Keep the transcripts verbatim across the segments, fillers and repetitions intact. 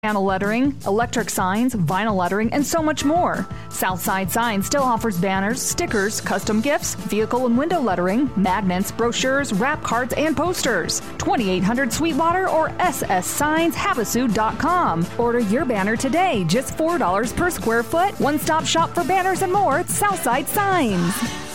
Panel lettering, electric signs, vinyl lettering, and so much more. Southside Signs still offers banners, stickers, custom gifts, vehicle and window lettering, magnets, brochures, wrap cards, and posters. twenty-eight hundred Sweetwater or s s signs havasu dot com. Order your banner today, just four dollars per square foot. One-stop shop for banners and more at Southside Signs.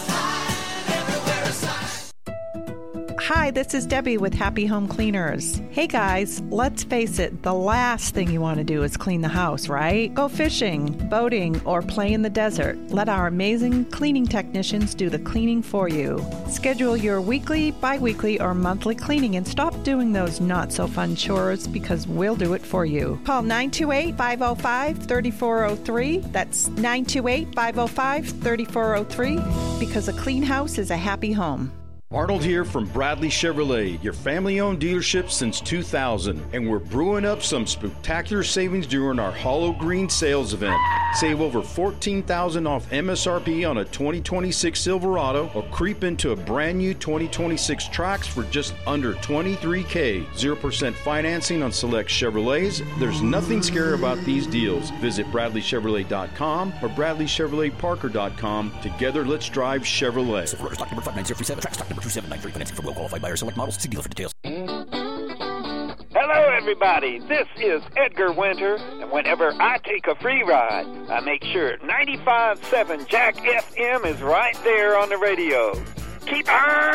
Hi, this is Debbie with Happy Home Cleaners. Hey guys, let's face it, the last thing you want to do is clean the house, right? Go fishing, boating, or play in the desert. Let our amazing cleaning technicians do the cleaning for you. Schedule your weekly, bi-weekly, or monthly cleaning and stop doing those not-so-fun chores because we'll do it for you. Call nine two eight, five oh five, three four oh three. That's nine two eight, five oh five, three four oh three because a clean house is a happy home. Arnold here from Bradley Chevrolet, your family-owned dealership since two thousand, and we're brewing up some spectacular savings during our Hollow Green sales event. Save over fourteen thousand dollars off M S R P on a twenty twenty-six Silverado, or creep into a brand new twenty twenty-six Trax for just under twenty-three thousand dollars. zero percent financing on select Chevrolets. There's nothing scary about these deals. Visit Bradley Chevrolet dot com or Bradley Chevrolet Parker dot com. Together, let's drive Chevrolet. Stock number five nine zero three seven, Trax stock number two seven nine three, financing for well-qualified buyers. Select models. See dealer for details. Hello, everybody. This is Edgar Winter, and whenever I take a free ride, I make sure ninety-five point seven Jack F M is right there on the radio. Keep on